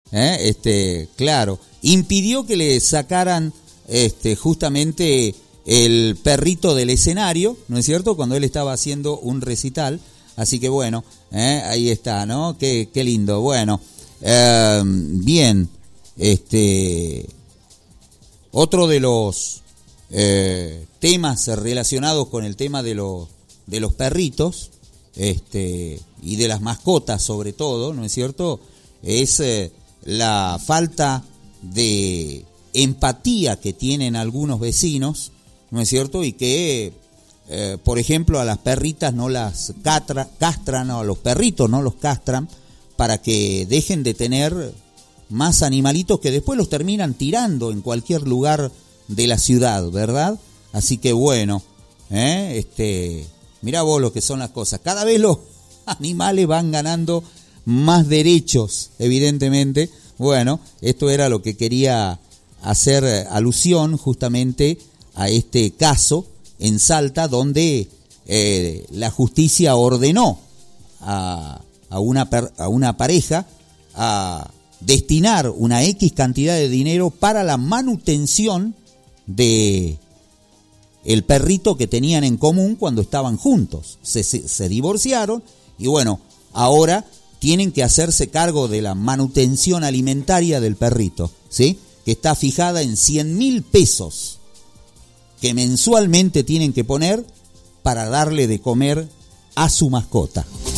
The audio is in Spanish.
Claro, impidió que le sacaran justamente el perrito del escenario, ¿no es cierto?, cuando él estaba haciendo un recital. Así que bueno, ahí está, ¿no? Qué lindo. Bueno, bien, otro de los temas relacionados con el tema de los perritos, y de las mascotas sobre todo, ¿no es cierto?, es la falta de empatía que tienen algunos vecinos, ¿no es cierto?, y que por ejemplo, a las perritas no las castran, o a los perritos no los castran, para que dejen de tener más animalitos que después los terminan tirando en cualquier lugar de la ciudad, ¿verdad? Así que bueno, mirá vos lo que son las cosas. Cada vez los animales van ganando más derechos, evidentemente. Bueno, esto era lo que quería hacer alusión justamente a este caso en Salta, donde la justicia ordenó a una pareja a destinar una X cantidad de dinero para la manutención de el perrito que tenían en común cuando estaban juntos. Se divorciaron y bueno, ahora tienen que hacerse cargo de la manutención alimentaria del perrito, ¿sí?, que está fijada en 100.000 pesos. Que mensualmente tienen que poner para darle de comer a su mascota.